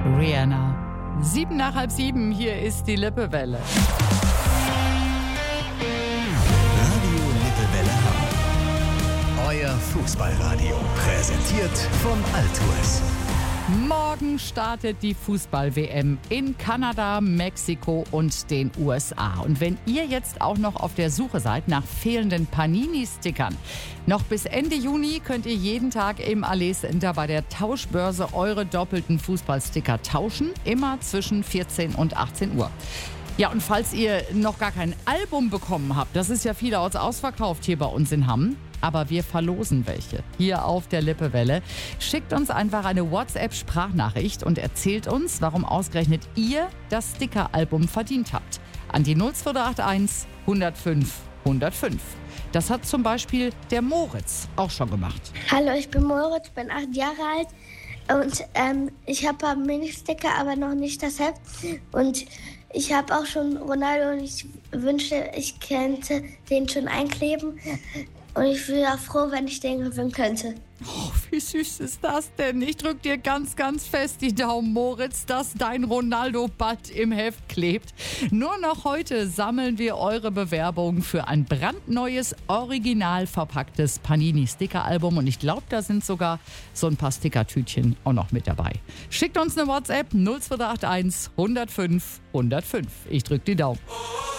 Rihanna. 7:06, hier ist die Lippewelle. Radio Lippewelle Hamm. Euer Fußballradio. Präsentiert von Altours. Morgen startet die Fußball-WM in Kanada, Mexiko und den USA. Und wenn ihr jetzt auch noch auf der Suche seid nach fehlenden Panini-Stickern, noch bis Ende Juni könnt ihr jeden Tag im Allee Center bei der Tauschbörse eure doppelten Fußballsticker tauschen, immer zwischen 14 und 18 Uhr. Ja, und falls ihr noch gar kein Album bekommen habt, das ist ja vielerorts ausverkauft hier bei uns in Hamm, aber wir verlosen welche hier auf der Lippewelle. Schickt uns einfach eine WhatsApp-Sprachnachricht und erzählt uns, warum ausgerechnet ihr das Sticker-Album verdient habt. An die 0281 105 105. Das hat zum Beispiel der Moritz auch schon gemacht. Hallo, ich bin Moritz, bin 8 Jahre alt und ich habe ein Mini-Sticker, aber noch nicht das Heft. Und ich habe auch schon Ronaldo und ich wünschte, ich könnte den schon einkleben. Und ich wäre auch froh, wenn ich den gewinnen könnte. Oh, wie süß ist das denn? Ich drück dir ganz, ganz fest die Daumen, Moritz, dass dein Ronaldo bald im Heft klebt. Nur noch heute sammeln wir eure Bewerbung für ein brandneues, original verpacktes Panini-Sticker-Album. Und ich glaube, da sind sogar so ein paar Stickertütchen auch noch mit dabei. Schickt uns eine WhatsApp 0281 105 105. Ich drück die Daumen.